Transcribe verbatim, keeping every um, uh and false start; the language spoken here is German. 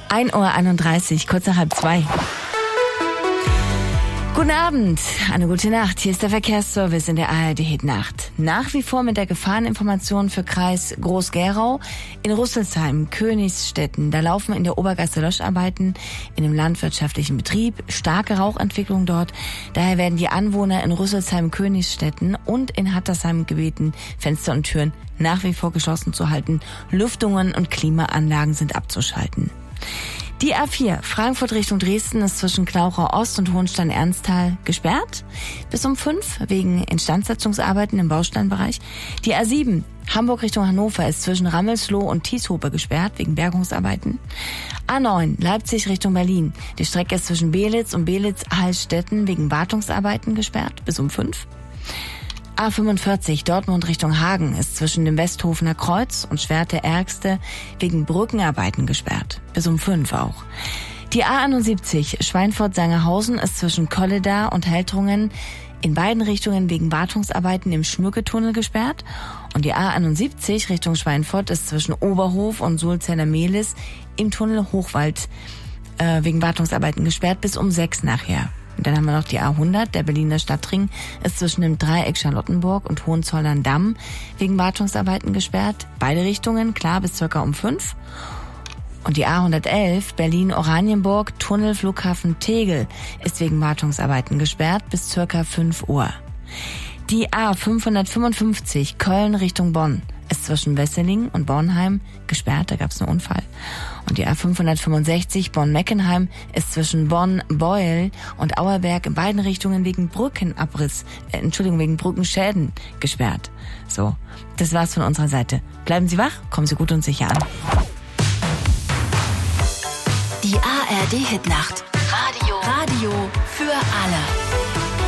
ein Uhr einunddreißig, kurz nach halb zwei. Guten Abend, eine gute Nacht. Hier ist der Verkehrsservice in der A R D-Hit-Nacht. Nach wie vor mit der Gefahreninformation für Kreis Groß-Gerau. In Rüsselsheim, Königsstetten, da laufen in der Obergasse Löscharbeiten in einem landwirtschaftlichen Betrieb. Starke Rauchentwicklung dort. Daher werden die Anwohner in Rüsselsheim, Königsstetten und in Hattersheim gebeten, Fenster und Türen nach wie vor geschlossen zu halten. Lüftungen und Klimaanlagen sind abzuschalten. Die A vier, Frankfurt Richtung Dresden, ist zwischen Klauchau Ost und Hohenstein-Ernsthal gesperrt. Bis um fünf wegen Instandsetzungsarbeiten im Bausteinbereich. Die A sieben, Hamburg Richtung Hannover, ist zwischen Rammelsloh und Tieshope gesperrt wegen Bergungsarbeiten. A neun, Leipzig Richtung Berlin. Die Strecke ist zwischen Belitz und Belitz-Hallstetten wegen Wartungsarbeiten gesperrt. Bis um fünf. A fünfundvierzig, Dortmund Richtung Hagen, ist zwischen dem Westhofener Kreuz und Schwerte-Ärgste wegen Brückenarbeiten gesperrt. Bis um fünf auch. Die A einundsiebzig, Schweinfurt-Sangerhausen, ist zwischen Kolleda und Heltrungen in beiden Richtungen wegen Wartungsarbeiten im Schmücketunnel gesperrt. Und die A einundsiebzig Richtung Schweinfurt ist zwischen Oberhof und Sulzener-Mehlis im Tunnel Hochwald äh, wegen Wartungsarbeiten gesperrt bis um sechs nachher. Und dann haben wir noch die A hundert, der Berliner Stadtring, ist zwischen dem Dreieck Charlottenburg und Hohenzollern-Damm wegen Wartungsarbeiten gesperrt. Beide Richtungen, klar, bis circa um fünf. Und die A hundertelf, Berlin-Oranienburg, Tunnel Flughafen Tegel, ist wegen Wartungsarbeiten gesperrt bis circa fünf Uhr. Die A fünfhundertfünfundfünfzig, Köln Richtung Bonn, ist zwischen Wesseling und Bornheim gesperrt, da gab es einen Unfall. Und die A fünfhundertfünfundsechzig, Bonn-Meckenheim, ist zwischen Bonn, Beuel und Auerberg in beiden Richtungen wegen Brückenabriss, äh, Entschuldigung, wegen Brückenschäden gesperrt. So, das war's von unserer Seite. Bleiben Sie wach, kommen Sie gut und sicher an. Die A R D-Hit-Nacht. Radio. Radio für alle.